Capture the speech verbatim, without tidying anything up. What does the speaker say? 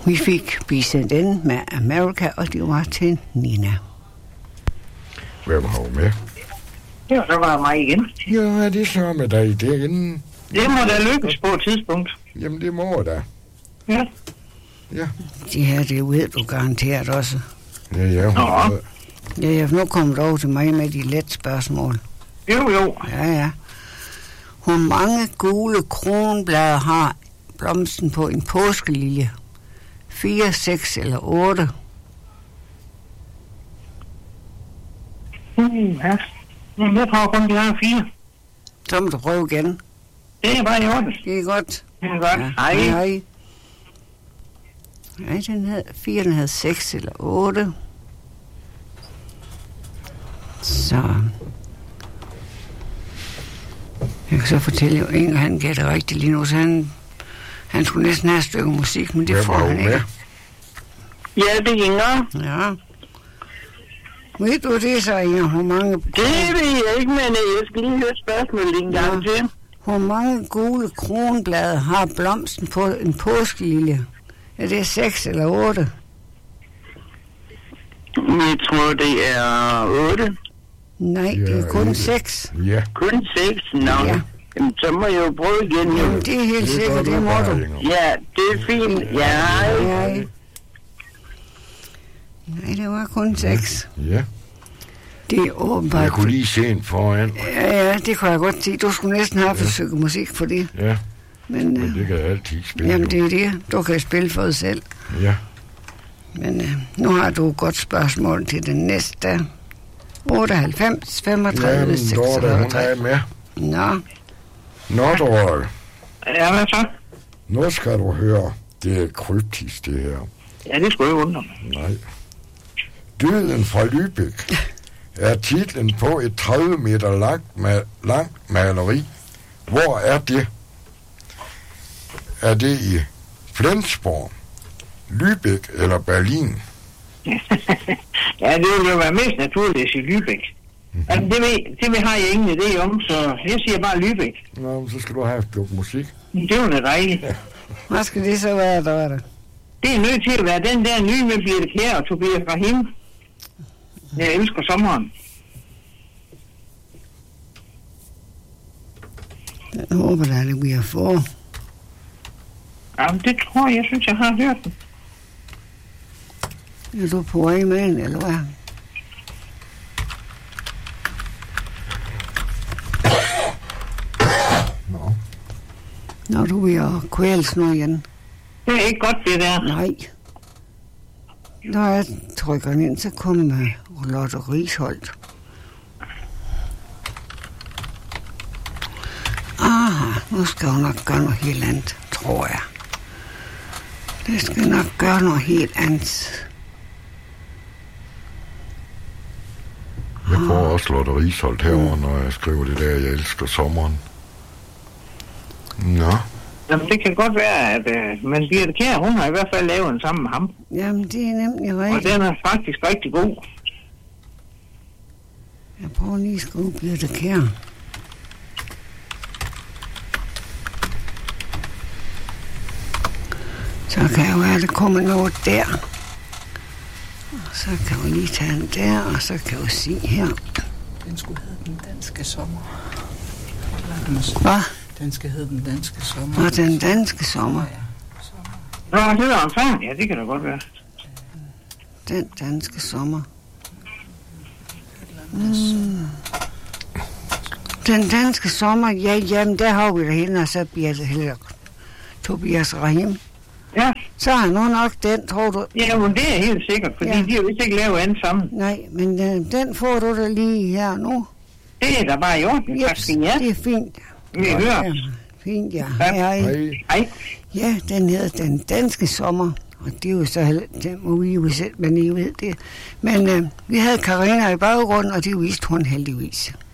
Vi fik Beat In med America, og det var til Nina. Hvem har du med? Ja, så var det mig igen. Ja, det er så med dig derinde. Det må da lykkes på et tidspunkt. Jamen, det må da. Ja. Ja. Det her, det ved du garanteret også. Ja, ja. Hun ja, jeg har nu kommet over til mig med de lette spørgsmål. Jo, jo. Ja, ja. Hvor mange gule kronblade har blomsten på en påskelilje? Fire, seks eller otte? Mm, ja. Jeg tror kun, de har fire. Så må du prøve igen. Det er bare i orden. Det er godt. Det er godt. Ja, hej. hej. Nej, den havde, fire, den havde seks eller otte. Så. Jeg kan så fortælle, at Inger, han gætter rigtigt lige nu, så han, han skulle næsten have et stykke musik, men det Hvem får har han du ikke. med? Ja, det er Inger. Ja. Ved du det så, Inger? Hvor mange... Det ved jeg ikke, men jeg skal lige høre spørgsmålet en gang til. Hvor mange gule kronblade har blomsten på en påskelilje? Er det seks eller otte? Jeg tror, det er otte. Nej, det er Ja, kun ikke. seks. Ja. Kun seks? Nå. Ja. Jamen, så må jeg jo prøve igen. Jamen, det er helt sikkert, det må du. Ja, det er fint. Ja, Ja. Nej, det var kun seks. Ja. Det er åbenbart... Jeg kunne lige se en foran. Ja, ja, det kunne jeg godt sige. Du skulle næsten have haft et stykke musik for det. Ja, Men, men øh, det kan jeg altid spille. jamen, det er det. Du kan spille for dig selv. Ja. Men øh, nu har du et godt spørgsmål til den næste. otteoghalvfems, femogtredive, Jamen, Dorte, hun er seksogtredive. med. Nå, Nå, Dorte. ja, hvad så? Nu skal du høre. Det er kryptisk, det her. Ja, det skulle jeg undre mig. Nej. Døden fra Lübeck er titlen på et tredive meter langt, ma- langt maleri. Hvor er det? Er det i Flensborg, Lübeck eller Berlin? Ja, det ville jo være mest naturligt at sige Lübeck. Mm-hmm. Altså, det, ved, det ved har jeg ingen idé om, så jeg siger bare Lübeck. Nå, men så skal du have et stykke musik. Det var da dejligt. hvad skal det så være, Dorte? Det er nødt til at være den der nye med Birte Kjær og Tobias Rahim. Jeg elsker sommeren. Jeg håber da, det bliver for. Jamen, det tror jeg, jeg synes, jeg har hørt den. Er du på vej med en, eller hvad? Nå. Når du vil kvæles nu igen. Det er ikke godt, det der. Nej. Når jeg trykker den ind, så kommer Lotte Risholdt. Aha, nu skal hun nok gøre noget helt andet, tror jeg. Det skal nok gøre noget helt andet. Jeg får også Lotte Risholdt herovre, når jeg skriver det der, jeg elsker sommeren. Nå. Jamen, det kan godt være, at uh, men Birte Kjær, hun har i hvert fald lavet en sammen med ham. Jamen, det er nemlig Og rigtigt. den er faktisk rigtig god. Jeg prøver lige at skrive Birte Kjær. Så kan jo være, at der kommer noget der. Og så kan vi lige tage den der, og så kan vi se her. Den skulle hedde Den Danske Sommer. Hvad? Den skal hedde Den Danske Sommer. Og den danske sommer. Nå, det var en sang. Ja, det kan da godt være. Den danske sommer. Mm. Den danske sommer, ja, jamen, der har vi det hende, og så bliver det heller Tobias Rahim. Ja. Så har nu nok den, tror du? Ja, men det er helt sikkert, fordi Ja. ja. de har vist ikke lavet andet sammen. Nej, men den, den får du da lige her nu. Det er da bare i orden, Jeps, faktisk, ja. det er fint. Vi hører. Ja, fint, ja. Ja. Hej, hej. Hej. Hej. Ja, den hedder Den Danske Sommer, og det er jo så, heller- det må vi jo selv, men I ved det. Men øh, vi havde Carina i baggrunden, og det viste hun heldigvis.